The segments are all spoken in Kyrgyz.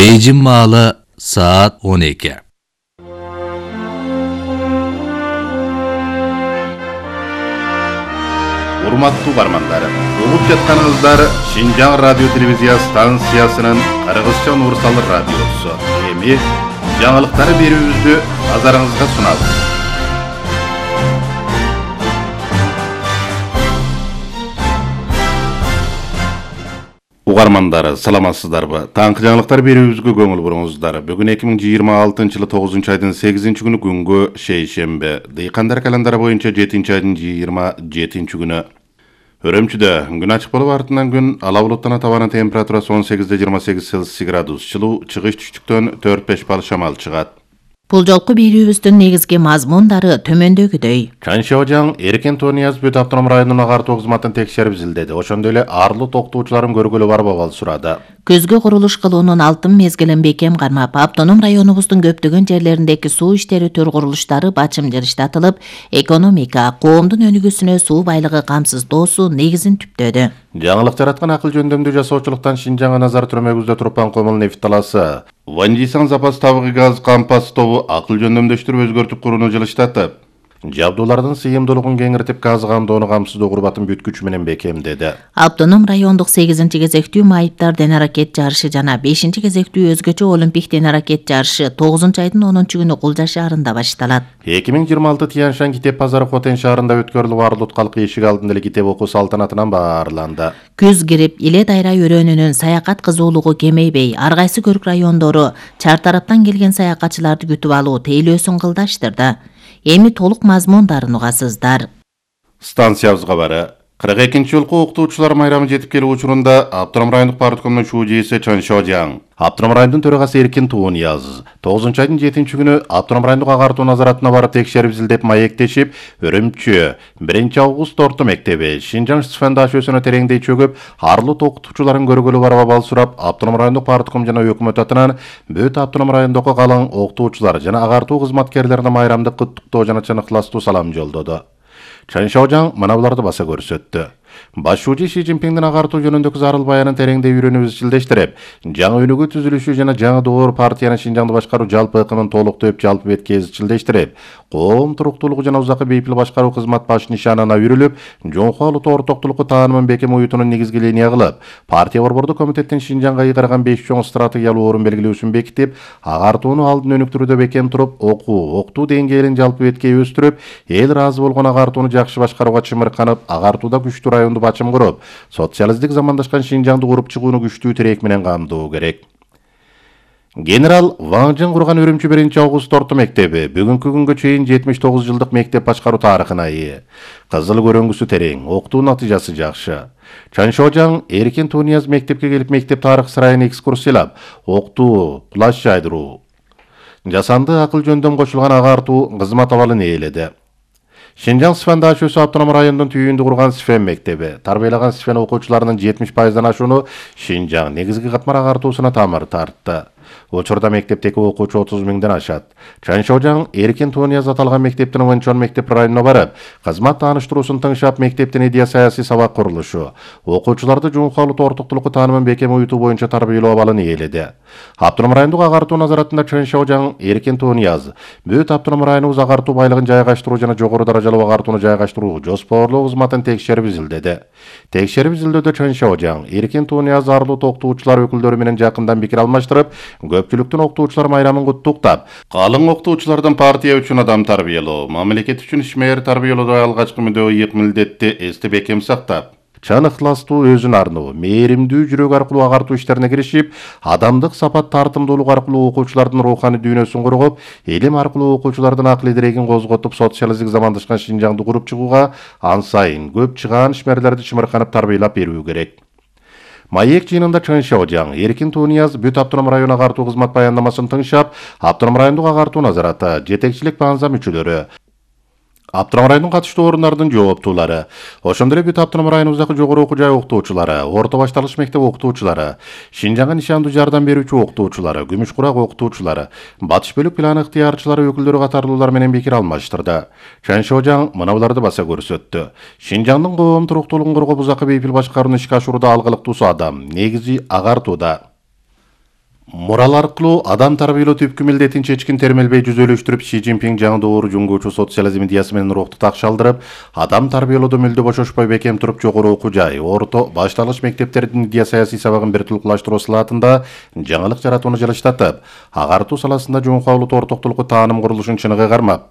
Beyjin malı saat 12. Урматтуу угармандар, угуп жатканыңыздар Шинжаң радио телевизия станциясынын Кыргызча Нурсал радиосу. Эми жаңылыктары берүүбүздү назарыңызга сунабыз. Угармандар, саламатсыздарбы? Таңкы жаңылыктар берүүбүзгө көңүл буруңуздар. Бүгүн 2026-жылы 9-айдын 8-күнү күнгө шейшембе. Дыйкандар календары боюнча 7-айдын 27 күнү. Өрөмчүдө күн ачык болуп артынан күн ала булуттан табаны температурасы 18-28 Цельсий градус, жылуу чыгыш түштүктөн 4-5 бал шамал чыгат. Бул жолку берүүбүздүн негизги мазмундары төмөндөгүдөй. Чаншоожаң Эркен Тонияз Бүт Автоном районунун агартуу кызматын текшерип изилдеди. Ошондой эле арлуу токтоочуларын көргөлү бар абал сурады. Көзгө курулуш кылуунун алтын мезгилин бекем кармап, автоном районубуздун көптөгөн жерлериндеги суу иштери төр курулуштары бачым жырыштатылып, экономика, коомдун өнүгүүсүнө суу байлыгы камсыздоосу негизин түптөдү. Жаңылык жараткан акыл жөндөмдүү жасоочулуктан Шинжаңга назар түрмөгүздө Турпан Комул нефт таласы. Вандисан запас табыгы газ кампас тобу акыл жөндөмдөштүрүп өзгөртүп курууну жылыштатып, жабдуулардын сыйымдуулугун кеңиртип газ кандоону камсыздоо курбатын бүткүчү менен бекемдеди. Автоном райондук 8-кезектүү майыптар денаракет жарышы жана 5-кезектүү өзгөчө олимпик денаракет жарышы 9-айдын 10-күнү Кулжа шаарында башталат. 2026 Тияншан китеп базары Хотен шаарында өткөрүлүп, арлут калкы эшик алдында эле китеп окуу салтанатынан баарланды. Күз кирип, Иле Дайра өрөөнүнүн саякат кызуулугу кемейбей, ар кайсы көрк райондору чар тараптан келген саякатчыларды күтүп алуу тейлөөсүн кылдаштырды. Эми толук мазмундарын угасыздар. Станциябызга бары 42-жолку окутуучулар майрамы жетип келүү учурунда Автоном райондук парткомдун шүүжеси Чаншоожаң, Автоном райондун төрагасы Эркен Тонияз 9-айдын 7-күнү Автоном райондук агартуу назаратына барып текшерип изилдеп маектешип, Өрөмчү 1-август орто мектеби Шинжаң Сфендашөсүнө тереңдей чөгүп, арлуу окутуучуларын көргөлү барып абал сурап, Автоном райондук партком жана өкмөт атынан Бүт Автоном райондук калың окутуучулар жана агартуу кызматкерлерине майрамдык куттуктоо жана чын ыктыластуу салам жолдоду. Чаншоожаң мына буларды баса көрсөттү. Башчы Ши Цзиньпиңдин агартуу жөнүндөгү зарыл баянын тереңдей үйрөнүп изилдештирип, жаңы өнүгүү түзүлүшү жана жаңы доор партиянын Шинжаңды башкаруу жалпы ыкымын толуктоп, жалпы бетке изилдештирип, коом туруктуулугу жана узакы бейпил башкаруу кызмат баш нишанына үйрүлүп, жоңку алуу ортоктулукку таанымын бекем уютунун негизги линия кылып, партия борбордук комитеттин Шинжаңга ыйгарган 5 чоң стратегиялуу орун белгилөөсүн бекитип, агартууну алдын өнүктүрүүдө бекем туруп, окуу деңгээлин жалпы бетке өстүрүп, эл ыраазы болгон агартууну жакшы башкарууга чымырканып, агартууда күчтүү районду бачым куруп, социалисттик замандашкан Шинжаңды куруп чыгууну күчтүү тирек менен камдоо керек. Генерал Ван Жын курган Өрөмчү 1-август орто мектеби бүгүнкү күнгө чейин 79 жылдык мектеп башкаруу тарыхына ээ. Кызыл көрөңгүсү терең, окутуу натыйжасы жакшы. Чаншоожаң Эркен Тонияз мектепке келип мектеп тарых сарайын экскурсиялап, окутуу, плащ жайдыруу, жасанды акыл жөндөм кошулган агартуу кызмат абалын ээледи. Шинжаң Сфендашөсү Автоном райондун түйүндү курган Сфен мектеби тарбиялаган Сфен окуучуларынын 70%дан ашууну Шинжаң негизги катмар агартуусуна тамыр тартты. Учурда мектептеги окуучу 30 миңден ашат. Чаншоожаң Эркен Тонияз аталган мектептин Ванчон мектеп районуна барып, кызмат тааныштыруусун тыңшап, мектептин идея саясий сабак курулушу, окуучуларды жоңку алуу ортоктулукку таанымын бекем уютуу боюнча тарбиялоо абалын ээледи. Автоном райондук агартуу назаратында Чаншоожаң Эркен Тонияз Бүт Автоном районубуз агартуу байлыгын жайгаштыруу жана жогору даражалуу агартууну жайгаштыруу жоспарлоо кызматын текшерип изилдеди. Текшерип изилдөөдө Чаншоожаң Эркен Тонияз арлуу токтоочулар өкүлдөрү менен жакындан пикир алмаштырып, көпчүлүктүн окутуучулар майрамын куттуктап, калың окутуучулардан партия үчүн адам тарбиялоо, мамлекет үчүн ишмер тарбиялоодо алгачкы мүдөө ыйык милдетти эсте бекем сактап, чын ыктыластуу, өзүн арноо, мээримдүү жүрөк аркылуу агартуу иштерине киришип, адамдык сапат тартымдуулук аркылуу окуучулардын руханий дүйнөсүн кургуп, илим аркылуу окуучулардын акыл идирегин козготуп, социалисттик замандашкан Шинжаңды куруп чыгууга ан сайын көп чыгаан ишмерлерди чымырканып тарбиялап берүү керек. Маек жыйынында Чаншоожаң Эркен Тонияз Бүт Автоном район агартуу кызмат баяндамасын тыңшап, Автоном райондук агартуу назараты, жетекчилик баңза мүчөлөрү, Автоном районунун катыштуу орундардын жооптуулары, ошондой эле Бүт Автоном районубуздагы жогору окуу жай окутуучулары, орто башталгыч мектеп окутуучулары, Шинжаңга нишандуу жардам берүүчү окутуучулары, Күмүш курак окутуучулары, Батыш бөлүк план ыктыярчылары өкүлдөрү катарлуулар менен пикир алмаштырды. Чаншоожаң мына буларды баса көрсөттү. Шинжаңдын коом туруктуулугун коргоп, узакы бейпил башкарууну ишке ашурууда алгылыктуусу адам, негизи агартууда. Мурал аркылуу адам тарбиялоо түпкү милдетин чечкин термелбей жүзөлөштүрүп, Си Цзиньпин жаңы доору жуңгуучу социализм идеясы менен рухту такшалдырып, адам тарбиялоодо мүлдө бошошпой бекем туруп жогору окуу жай, орто, башталгыч мектептердин идея саясий сабагын биртилкуулаштыруу салаатында жаңылык жаратууну жылыштатып, агартуу саласында жоңку алуу ортоктулукку тааным курулушун чыныгы кармап,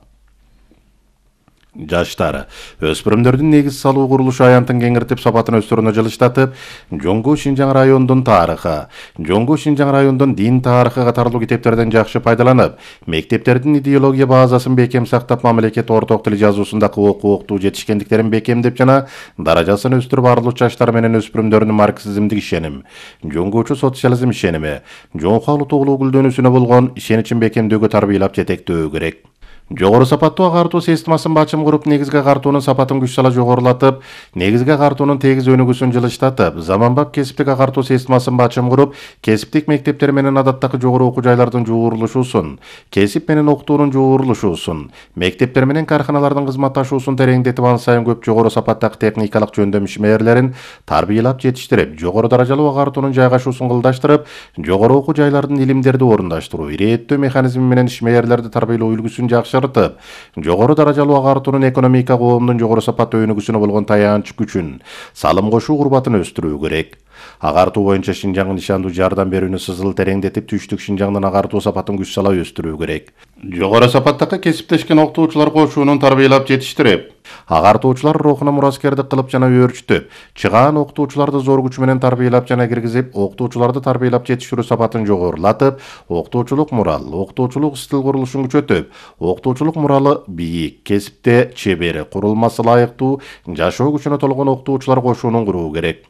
жаштар, өспүрүмдөрдүн негиз салуу курулушу аянтын кеңиртип, сапатын өстөрүнө жылыштатып, Жоңгу Шинжаң районунун тарыхы, Жоңгу Шинжаң районунун дин тарыхы катарлуу китептерден жакшы пайдаланып, мектептердин идеология базасын бекем сактап, мамлекет орток тил жазуусундагы окуу жетишкендиктерин бекемдеп жана даражасын өстүрүп, арлуу жаштар менен өспүрүмдөрдүн марксизмдик ишеним, жоңгуучу социализм ишеними, жоңку алуу угулуу гүлдөнүүсүнө болгон ишеничин бекемдөөгө тарбиялап жетектөө керек. Жогору сапаттуу агартуу системасын бачым куруп, негизги агартуунун сапатын күч сала жогорулатып, негизги агартуунун тегиз өнүгүүсүн жылыштатып, заманбап кесиптик агартуу системасын бачым куруп, кесиптик мектептер менен адаттагы жогору окуу жайлардын жуурулушуусун, кесип менен окутуунун жуурулушуусун, мектептер менен карханалардын кызматташуусун тереңдетип, ан сайын көп жогору сапаттагы техникалык жөндөм ишмерлерин тарбиялап жетиштирип, жогору даражалуу агартуунун жайгашуусун кылдаштырып, жогору окуу жайлардын илимдерди орундаштыруу, ирээттөө механизми менен ишмерлерди тарбиялоо үлгүсүн жакшыртып, жогору даражалуу агартуунун экономика коомдун жогору сапаттуу өнүгүүсүнө болгон таянч күчүн, салым кошуу курбатын өстүрүү керек. Агартуу боюнча Шинжаңдын нишандуу жардам берүүнү сызыл тереңдетип, түштүк Шинжаңдын агартуу сапатын күч сала өстүрүү керек. Жогору сапаттагы кесиптешкен окутуучулар кошуунун тарбиялап жетиштирип, агартуучулар рухуна мураскердик кылып жана өөрчүтүп, чыгаан окутуучуларды зор күч менен тарбиялап жана киргизип, окутуучуларды тарбиялап жетиштирүү сапатын жогорулатып, окутуучулук мурал, окутуучулук стил курулушун күчөтүп, окутуучулук муралы бийик, кесипте чебер, курулмасы лайыктуу, жашоо күчүнө толгон окутуучулар кошуунун куруу керек.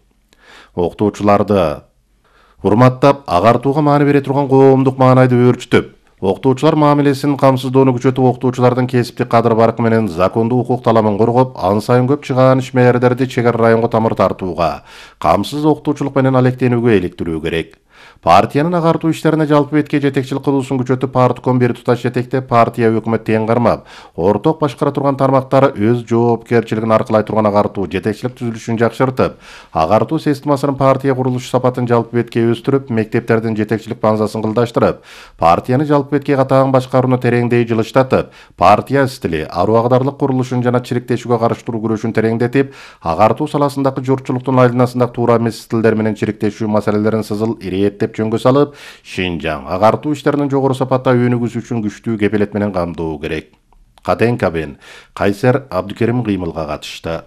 Окутуучуларды урматтап, агартууга маани бере турган коомдук маанайды өөрчүтүп, окутуучулар мамилесин камсыздоону күчөтүп, окутуучулардын кесиптик кадыр баркы менен закондуу укук таламын коргоп, ан сайын көп чыгаан ишмерлерди чек ара районго тамыр тартууга, камсыз окутуучулук менен алектенүүгө иликтирүү керек. Партиянын агартуу иштерине жалпы бетке жетекчилик кылуусун күчөтүп, партком бир туташ жетектеп, партия өкмөт тең кармап, орток башкара турган тармактары өз жоопкерчилигин аркылай турган агартуу жетекчилик түзүлүшүн жакшыртып, агартуу системасынын партия курулуш сапатын жалпы бетке өстүрүп, мектептердин жетекчилик базасын кылдаштырып, партияны жалпы бетке катаан башкарууну тереңдей жылыштатып, партия стили, аруу агдарлык курулушун жана чириктешүүгө каршы күрөшүн тереңдетип, агартуу саласындагы журтчулуктун айдынасындагы туура эмес стилдер менен чириктешүү маселелерин сызыл ирээттеп жөнгө салып, Шинжаң агартуу иштеринин жогору сапатта өнүгүүсү үчүн күчтүү кепилет менен камдоо керек. Каден Кабен, Кайсер Абдукерим Кыймылга катышты.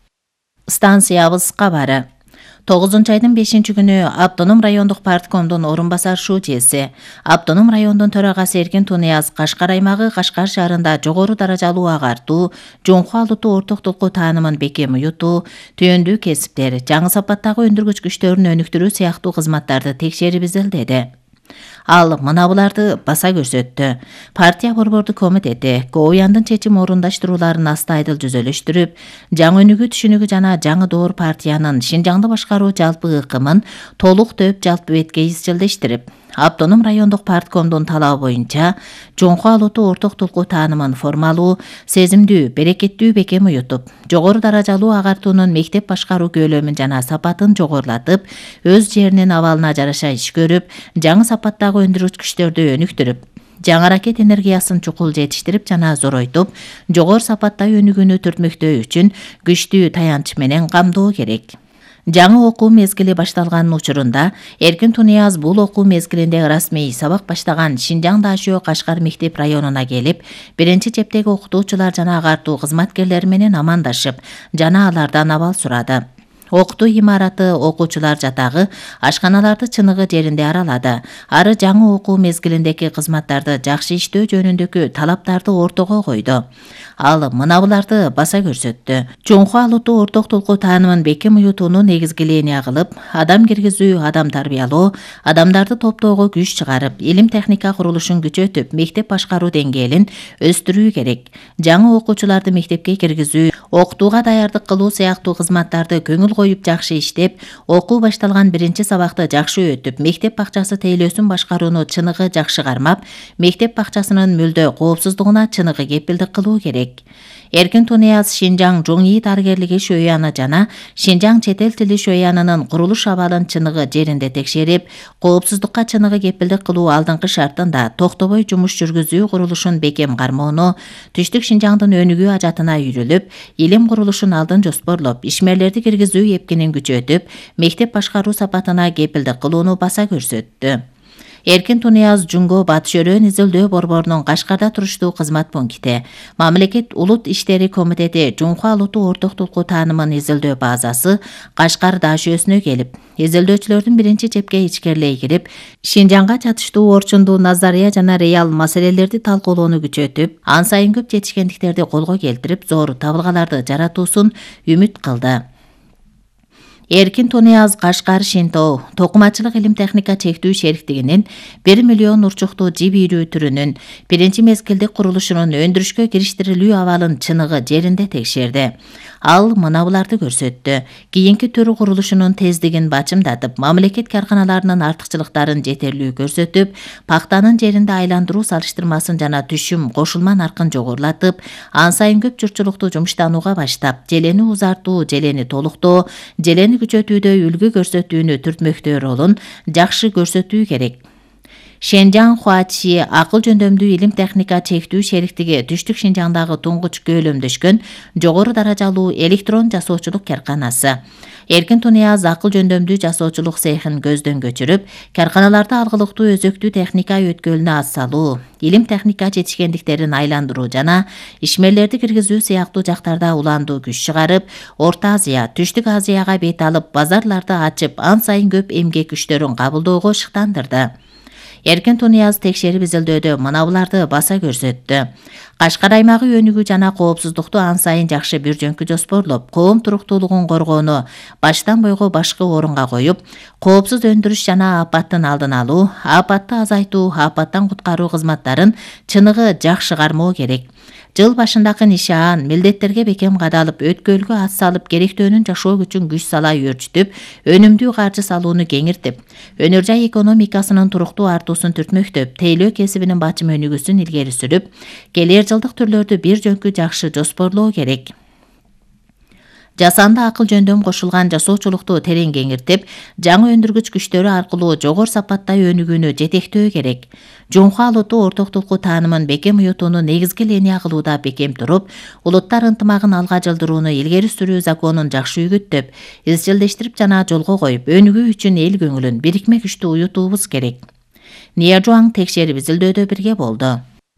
Станциябыз кабары. 9-айдын 5-күнү Автоном райондук парткомдун орун басар шүүжеси, Автоном райондун төрагасы Эркин Тунияз Кашкар аймагы Кашкар шаарында жогору даражалуу агартуу, жоңку алууту ортоктулуку таанымын бекем уютуу, түйөндүү кесиптер, жаңы сапаттагы өндүргүч күчтөрүн өнүктүрүү сыяктуу кызматтарды текшерип изилдеди. Ал мына буларды баса көрсөттү. Партия борбордук комитети КООЯндын чечим орундаштырууларын астайдыл жүзөлөштүрүп, жаңы өнүгүү түшүнүгү жана жаңы доор партиянын Шинжаңды башкаруу жалпы ыкымын толук төп жалпы бетке изчилдештирип, Автоном райондук парткомдун талабы боюнча жоңку алууту ортоктулуку таанымын формалуу, сезимдүү, берекеттүү бекем уютуп, жогору даражалуу агартуунун мектеп башкаруу көлөмүн жана сапатын жогорулатып, өз жеринин абалына жараша иш көрүп, жаңы сапаттагы өндүргүч күчтөрдү өнүктүрүп, жаңы ракет энергиясын чукул жетиштирип жана зоройтуп, жогору сапатта өнүгүүнү түртмөктөө үчүн күчтүү таянч менен камдоо керек. Жаңы окуу мезгили башталганын учурунда Эркин Тунияз бул окуу мезгилинде расмий сабак баштаган Шинжаң Дашөө Кашкар мектеп районуна келип, биринчи чептеги окутуучулар жана агартуу кызматкерлери менен амандашып, жана алардан абал сурады. Окутуу имараты, окуучулар жатагы, ашканаларды чыныгы жеринде аралады. Ары жаңы окуу мезгилиндеги кызматтарды жакшы иштөө жөнүндөгү талаптарды ортого койду. Ал мына буларды баса көрсөттү. Жоңку алууту ортоктулуку таанымын бекем уютууну негизги линия кылып, адам киргизүү, адам тарбиялоо, адамдарды топтоого күч чыгарып, илим техника курулушун күчөтүп, мектеп башкаруу деңгээлин өстүрүү керек. Жаңы окуучуларды мектепке киргизүү, окутууга даярдык кылуу сыяктуу кызматтарды көңүл коюп жакшы иштеп, окуу башталган биринчи сабакты жакшы өтүп, мектеп бакчасы тейлөөсүн башкарууну чыныгы жакшы кармап, мектеп бакчасынын мүлдө коопсуздугуна чыныгы кепилдик кылуу керек. Эркин Тунияз Шинжаң Жоңи дарыгерлиги шөйяны жана Шинжаң чет эл тили шөйянынын курулуш абалын чыныгы жеринде текшерип, коопсуздукка чыныгы кепилдик кылуу алдыңкы шартында токтобой жумуш жүргүзүү курулушун бекем кармоону, түштүк Шинжаңдын өнүгүү ажатына үйрүлүп, илим курулушун алдын жоспорлоп, ишмерлерди киргизүү эпкинин күчөтүп, мектеп башкаруу сапатына кепилдик кылууну баса көрсөттү. Эркин Тунияз Жунго Батыш өрөөн изилдөө борборунун Кашкарда туруштуу кызмат пункти, Мамлекет улут иштери комитети Жунхуа улуттук ортоктулуку таанымын изилдөө базасы Кашкар даашөөсүнө келип, изилдөөчүлөрдүн биринчи чепке ичкерлей кирип, Шинжаңга чатыштуу орчундуу назария жана реал маселелерди талкуулоону күчөтүп, ан сайын көп жетишкендиктерди колго келтирип, зор табылгаларды жаратуусун үмүт кылды. Эркин Тунияз Кашкар Шинтоо токумачылык илим техника чектүү шериктигинин 1 миллион урчуктуу жип ийрүү түрүнүн биринчи мезгилдик курулушунун өндүрүшкө кириштирилүү абалын чыныгы жеринде текшерди. Ал мынабуларды көрсөттү. Кийинки түрү курулушунун тездигин бачымдатып, мамлекет карканаларынын артыкчылыктарын жетерлүү көрсөтүп, пактанын жеринде айландыруу салыштырмасын жана түшүм кошулма наркын жогорулатып, ан сайын көп журтчулукту жумуштанууга баштап, желени узартуу, желени толуктоо, желени күчөтүүдө үлгү көрсөтүүнү түртмөктөө ролун жакшы көрсөтүү керек. Шенжаң Хуачи акыл жөндөмдүү илим техника чектүү шериктиги түштүк Шинжаңдагы туңгуч көөлөмдөшкөн жогору даражалуу электрон жасоочулук карканасы. Эркин Тунияз акыл жөндөмдүү жасоочулук цехин көздөн көчүрүп, карканаларда алгылыктуу өзөктүү техника өткөлүнө ат салуу, илим техника жетишкендиктерин айландыруу жана ишмерлерди киргизүү сыяктуу жактарда уландуу күч чыгарып, Орто Азия, Түштүк Азияга бет алып, базарларды ачып, ан сайын көп эмгек күчтөрүн кабылдоого шыктандырды. Эркин Тунияз текшерип изилдөөдө мынабуларды баса көрсөттү. Кашкар аймагы өнүгүү жана коопсуздукту ан сайын жакшы бир жөнкү жоспорлоп, коом туруктуулугун коргоону баштан бойго башкы орунга коюп, коопсуз өндүрүш жана апаттын алдын алуу, апатты азайтуу, апаттан куткаруу кызматтарын чыныгы жакшы кармоо керек. Жыл башындагы нишаан милдеттерге бекем кадалып, өткөлгө ат салып, керектөөнүн жашоо күчүн күч сала өрчүтүп, өнүмдүү каржы салууну кеңиртип, өнөр жай экономикасынын туруктуу артуусун түртмөктөп, тейлөө кесибинин бачым өнүгүүсүн илгери сүрүп, келер жылдык түрлөрдү бир жөнкү жакшы жоспорлоо керек. Жасанды акыл жөндөм кошулган жасоочулукту терең кеңиртип, жаңы өндүргүч күчтөрү аркылуу жогору сапатта өнүгүүнү жетектөө керек. Жунхуа улуттук ортоктулуку таанымын бекем уютууну негизги линия кылууда бекем туруп, улуттар ынтымагын алга жылдырууну илгери сүрүү законун жакшы үгүттөп, изчилдештирип жана жолго коюп, өнүгүү үчүн эл көңүлүн бирикме күчтүү уютуубуз керек. Ниажуаң текшерип изилдөөдө бирге болду.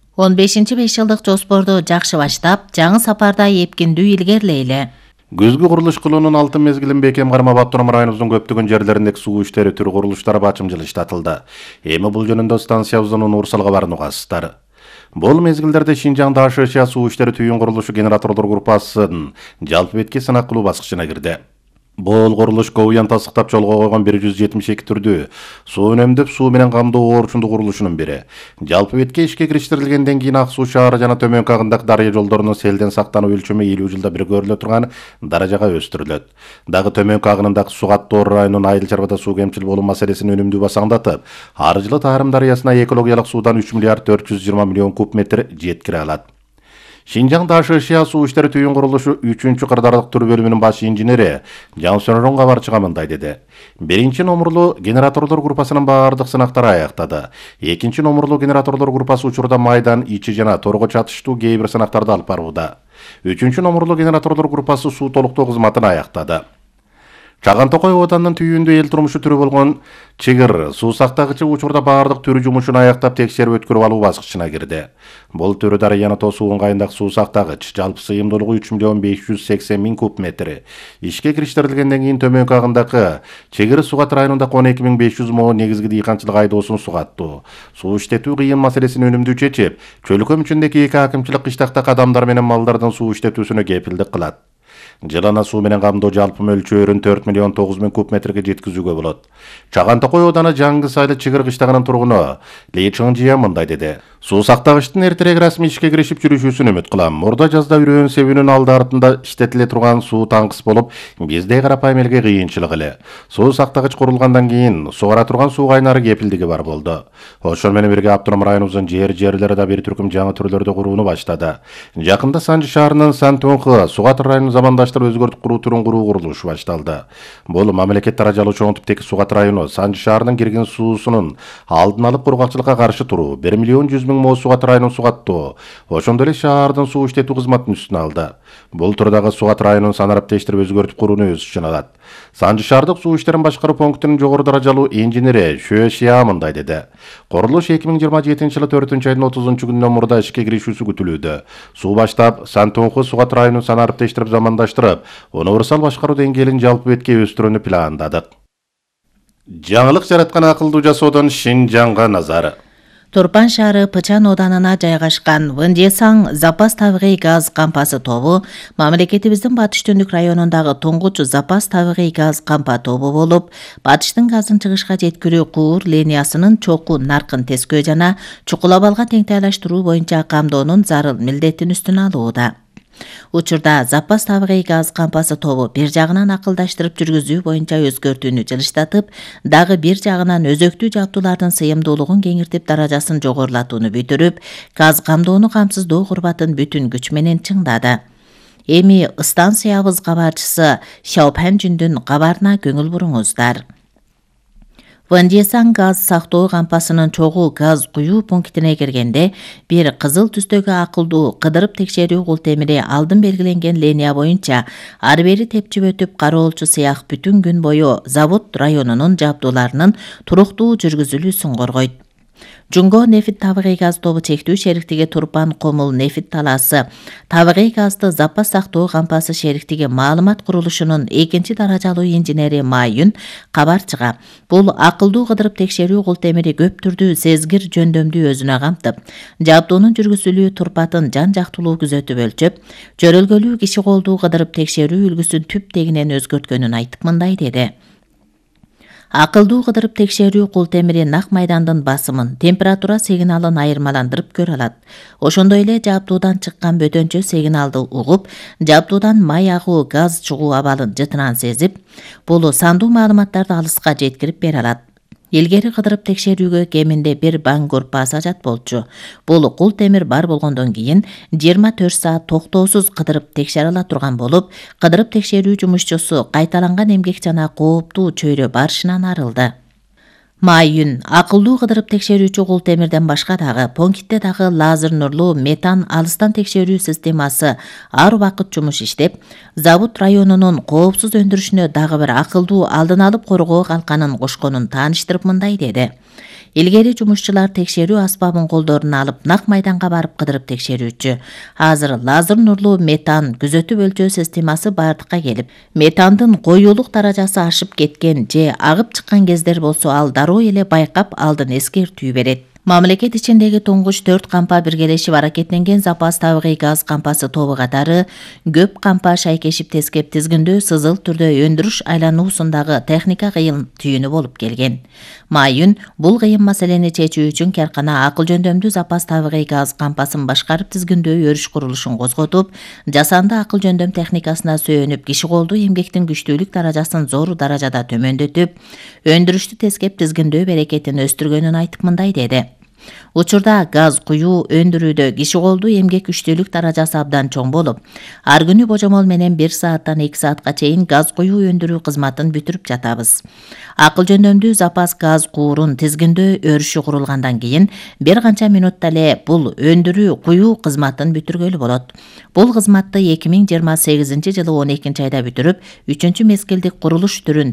15-5 жылдык жоспорду жакшы баштап, жаңы сапарда эпкиндүү илгерлейле. Көзгү курулуш кылуунун алтын мезгилин бекем кармап, Аптоном районубуздун көптөгөн жерлериндеги суу иштери түр курулуштары бачымчыл иштатылды. Эми бул жөнүндө станциябыздын Урсалга баруугасыздар. Бул мезгилдерде Шинжаң даашөчү суу иштери түйүн курулушу генераторлор группасын жалпы бетке сынак кылуу баскычына кирди. Бул курулуш Ковуян тасыктап жолго койгон 172 түрдүү суу үнөмдөп суу менен камдоо орчундуу курулушунун бири. Жалпы бетке ишке кириштирилгенден кийин Ак суу шаары жана төмөнкү агындагы дарыя жолдорунун селден сактануу өлчөмү 50 жылда бир көрүлө турган даражага өстүрүлөт. Дагы төмөнкү агынындагы Сугаттор районунун Айыл чарбада суу кемчил болуу маселесин өнүмдүү басаңдатып, ар жылы Таарым дарыясына экологиялык суудан 3 миллиард 420 миллион куб метр жеткире алат. Шинжаң даашөчү суу иштери түйүн курулушу 3-кырдаалдык түр бөлүмүнүн баш инженери Жансөнөрөн кабарчыга мындай деди. Биринчи номурлуу генераторлор группасынын баардык сынактары аяктады. Экинчи номурлуу генераторлор группасы учурда майдан, ичи жана торго чатыштуу кээ бир сынактарды алып барууда. Үчүнчү номурлуу генераторлор группасы суу толуктоо кызматын аяктады. Чаган Токой оданын түйүндө эл турмушу түрү болгон чыгыр суу сактагычы учурда баардык түрү жумушун аяктап текшерип өткөрүп алуу баскычына кирди. Бул түрү дарыяны тосуу ыңгайындагы суу сактагыч жалпы сыйымдуулугу 3 миллион 580 миң куб метр. Ишке кириштирилгенден кийин төмөнкү агындагы чыгыр Сугат районунда 12500 мо негизги дыйканчылык айдоосун сугаттуу. Суу иштетүү кыйын маселесин өнүмдүү чечип, чөлкөм үчүндөгү эки акымчылык кыштактагы адамдар менен малдардын суу иштетүүсүнө кепилдик кылат. Жылына суу менен камдоо жалпы мөлчөрүн 4 миллион 9 миң куб метрге жеткизүүгө болот. Чагантакой ооданы Жаңгыс айыл Чыгыр кыштагынын тургуну Ли Чыңжия мындай деди. Суу сактагычтын эртерээк расмий ишке киришип жүрүшүүсүн үмүт кылам. Мурда жазда үрөөн себүүнүн алды артында иштетиле турган суу таңкыс болуп, бизде карапайым элге кыйынчылык эле. Суу сактагыч курулгандан кийин сугара турган суу кайнары кепилдиги бар болду. Ошол менен бирге Аптоном районубуздун жерлери да бир түркүм жаңы түрлөрдү курууну баштады. Жакында Санжы шаарынын Сан-Тунхы Сугат районун замандаштырып өзгөртүп куруу түрүн куруу курулушу башталды. Бул мамлекет даражалуу чоң типтеги Сугат району Санжы шаарынын кирген суусунун алдын алып кургакчылыкка каршы туруу 1 миллион 100 миң мо Сугат районун сугаттоо, ошондой эле шаардын суу иштетүү кызматын үстүнө алды. Бул турдагы Сугат районун санариптештирип өзгөртүп курууну өз ичине алат. Санжы шаардык суу иштерин башкаруу пунктунун жогору даражалуу инженери Шө Шия мындай деди. Курулуш 2027-жылы 4-айдын 30-күнүнөн мурда ишке киришүүсү күтүлүүдө. Суу баштап Сан-Тунхы Сугат районун санариптештирип замандаштырып, универсал башкаруу деңгээлин жалпы бетке өстүрүүнү пландадык. Жаңылык жараткан акылдуу жасоодон Шинжаңга назар. Турпан шаары Пычан оданына жайгашкан Вындесаң запас табигый газ кампасы тобу мамлекетибиздин батыш түндүк районундагы туңгуч запас табигый газ кампа тобу болуп, батыштын газын чыгышка жеткирүү куур линиясынын чоку наркын тескөө жана чукулабалга теңтайлаштыруу боюнча камдоонун зарыл милдетин үстүнө алууда. Учурда запас табигый газ кампасы тобу бир жагынан акылдаштырып жүргүзүү боюнча өзгөртүүнү жылыштатып, дагы бир жагынан өзөктүү жабдуулардын сыйымдуулугун кеңиртип даражасын жогорулатууну бүтүрүп, газ камдоону камсыздоо курбатын бүтүн күч менен чыңдады. Эми станциябыз кабарчысы Шаопан Жүндүн кабарына көңүл буруңуздар. Вындесаң газ сактоо кампасынын чогуу газ куюу пунктине киргенде, бир кызыл түстөгү акылдуу кыдырып текшерүү кул темири алдын белгиленген линия боюнча ары бери тепчип өтүп кароолчу сыяк бүтүн күн бою завод районунун жабдууларынын туруктуу жүргүзүлүүсүн коргойт. Жунго нефит табигый газ тобу чектүү шериктиги Турпан Комул нефит талаасы табигый газды запас сактоо кампасы шериктиги маалымат курулушунун 2-даражалуу инженери Майюн кабарчыга бул акылдуу кыдырып текшерүү кул темири көп түрдүү сезгир жөндөмдү өзүнө камтып, жабдуунун жүргүзүлүү турпатын жан жактылуу күзөтүп өлчөп, жөрөлгөлүү киши колдуу кыдырып текшерүү үлгүсүн түп тегинен өзгөрткөнүн айтып мындай деди. Акылдуу кыдырып текшерүү кул темири нак майдандын басымын, температура сигналын айырмаландырып көрө алат. Ошондой эле жабдуудан чыккан бөтөнчө сигналды угуп, жабдуудан май агуу газ чыгуу абалын жытынан сезип, бул сандуу маалыматтарды алыска жеткирип бере алат. Илгери кыдырып текшерүүгө кеминде бир баң группа сажат болчу. Бул кул темир бар болгондон кийин 24 саат токтоосуз кыдырып текшере ала турган болуп, кыдырып текшерүү жумушчусу кайталанган эмгек жана кооптуу чөйрө барышынан арылды. Майюн акылдуу кыдырып текшерүүчү кул темирден башка дагы пунктте дагы лазер нурлуу метан алыстан текшерүү системасы ар убакыт жумуш иштеп, завод районунун коопсуз өндүрүшүнө дагы бир акылдуу алдын алып коргоо калканын кошконун тааныштырып мындай деди. Илгери жумушчулар текшерүү аспабын колдоруна алып нак майданга барып кыдырып текшерүүчү. Азыр лазер нурлуу метан күзөтүп өлчөө системасы бардыкка келип, метандын коюулук даражасы ашып кеткен же агып чыккан кездер болсо ал дароо эле байкап алдын эскертүү берет. Мамлекет ичиндеги туңгуч 4 кампа биргелешип аракеттенген запас табигый газ кампасы тобу катары көп кампа шайкешип тескеп тизгиндөө сызыл түрдө өндүрүш айлануусундагы техника кыйын түйүнү болуп келген. Майюн бул кыйын маселени чечүү үчүн каркана акыл жөндөмдүү запас табигый газ кампасын башкарып тизгиндөө өрүш курулушун козготуп, жасанды акыл жөндөм техникасына сөөнүп, киши колдуу эмгектин күчтүүлүк даражасын зор даражада төмөндөтүп, өндүрүштү тескеп тизгиндөө берекетин өстүргөнүн айтып мындай деди. Учурда газ куюу өндүрүүдө киши колдуу эмгек күчтүүлүк даражасы абдан чоң болуп, ар күнү божомол менен 1 сааттан 2 саатка чейин газ куюу өндүрүү кызматын бүтүрүп жатабыз. Акыл жөндөмдүү запас газ куурун тизгиндөө өрүшү курулгандан кийин бир канча минутта эле бул өндүрүү куюу кызматын бүтүргөлү болот. Бул кызматты 2028-жылы 12-айда бүтүрүп, 3-мезгилдик курулуш түрүн